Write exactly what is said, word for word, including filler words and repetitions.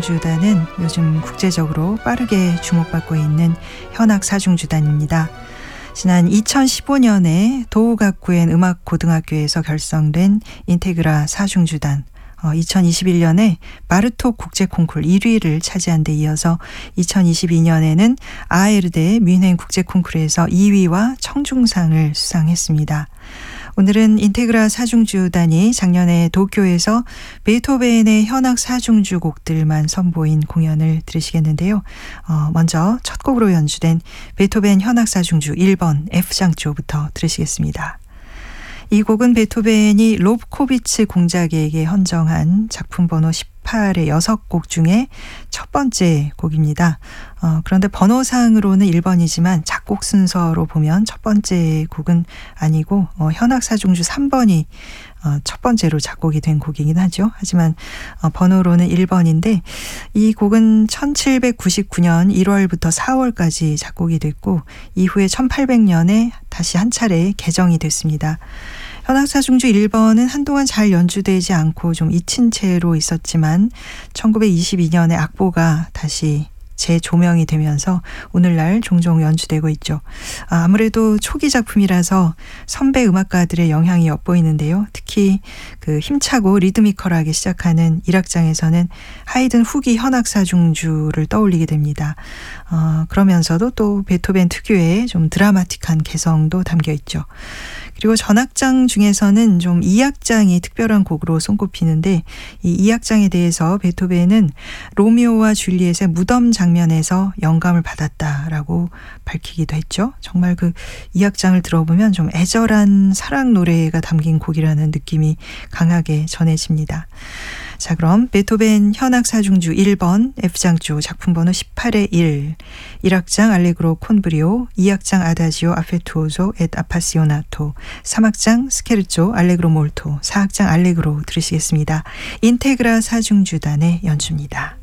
사중주단은 요즘 국제적으로 빠르게 주목받고 있는 현악 사중주단입니다. 지난 이천십오 년에 도우가쿠엔 음악고등학교에서 결성된 인테그라 사중주단, 어, 이천이십일 년에 바르톡 국제콩쿨 일 위를 차지한 데 이어서 이천이십이 년에는 아에르대 뮌헨 국제콩쿨에서 이 위와 청중상을 수상했습니다. 오늘은 인테그라 사중주단이 작년에 도쿄에서 베토벤의 현악 사중주 곡들만 선보인 공연을 들으시겠는데요. 어, 먼저 첫 곡으로 연주된 베토벤 현악 사중주 일 번 F장조부터 들으시겠습니다. 이 곡은 베토벤이 롭코비츠 공작에게 헌정한 작품 번호 십팔의 여섯 곡 중에 첫 번째 곡입니다. 어, 그런데 번호상으로는 일 번이지만 작곡 순서로 보면 첫 번째 곡은 아니고 어, 현악 사중주 삼 번이 어, 첫 번째로 작곡이 된 곡이긴 하죠. 하지만 어, 번호로는 일 번인데 이 곡은 천칠백구십구 년 일월부터 사월까지 작곡이 됐고 이후에 천팔백 년에 다시 한 차례 개정이 됐습니다. 현악 사중주 일 번은 한동안 잘 연주되지 않고 좀 잊힌 채로 있었지만 천구백이십이 년에 악보가 다시 재조명이 되면서 오늘날 종종 연주되고 있죠. 아, 아무래도 초기 작품이라서 선배 음악가들의 영향이 엿보이는데요. 특히 그 힘차고 리드미컬하게 시작하는 일 악장에서는 하이든 후기 현악 사중주를 떠올리게 됩니다. 어, 그러면서도 또 베토벤 특유의 좀 드라마틱한 개성도 담겨 있죠. 그리고 전악장 중에서는 좀 이 악장이 특별한 곡으로 손꼽히는데 이 이 악장에 대해서 베토벤은 로미오와 줄리엣의 무덤 장면에서 영감을 받았다라고 밝히기도 했죠. 정말 그 이 악장을 들어보면 좀 애절한 사랑 노래가 담긴 곡이라는 느낌이 강하게 전해집니다. 자, 그럼 베토벤 현악 사중주 일 번 F장조 작품 번호 십팔의 일, 일 악장 알레그로 콘브리오, 이 악장 아다지오 아페투오소 엣 아파시오나토, 삼 악장 스케르초 알레그로 몰토, 사 악장 알레그로 들으시겠습니다. 인테그라 사중주단의 연주입니다.